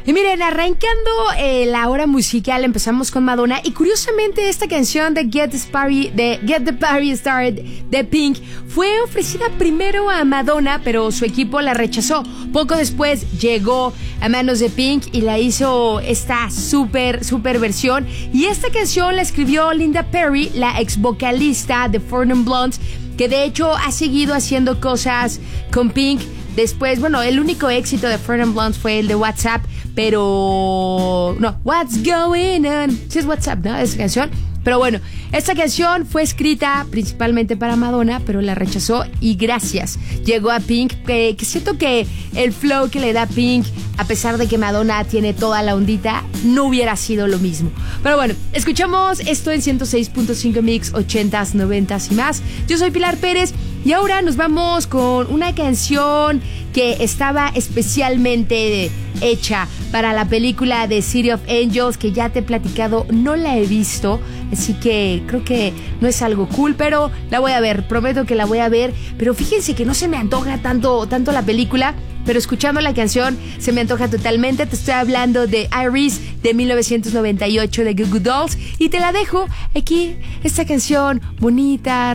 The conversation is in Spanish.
Y miren, arrancando la hora musical, empezamos con Madonna. Y curiosamente, esta canción de Get the Party Started de Pink fue ofrecida primero a Madonna, pero su equipo la rechazó. Poco después llegó a manos de Pink y la hizo esta super versión. Y esta canción la escribió Linda Perry, la ex vocalista de Four Non Blondes, que de hecho ha seguido haciendo cosas con Pink. Después, bueno, el único éxito de Four Non Blondes fue el de WhatsApp, pero... no, What's Going On. Sí es WhatsApp, ¿no? Esa canción. Pero bueno, esta canción fue escrita principalmente para Madonna, pero la rechazó y gracias. Llegó a Pink, que siento que el flow que le da Pink, a pesar de que Madonna tiene toda la ondita, no hubiera sido lo mismo. Pero bueno, escuchamos esto en 106.5 Mix, 80s, 90s y más. Yo soy Pilar Pérez y ahora nos vamos con una canción que estaba especialmente hecha para la película de City of Angels, que ya te he platicado, no la he visto, así que creo que no es algo cool, pero la voy a ver, prometo que la voy a ver. Pero fíjense que no se me antoja tanto la película, pero escuchando la canción se me antoja totalmente. Te estoy hablando de Iris, de 1998, de Goo Goo Dolls, y te la dejo aquí, esta canción bonita,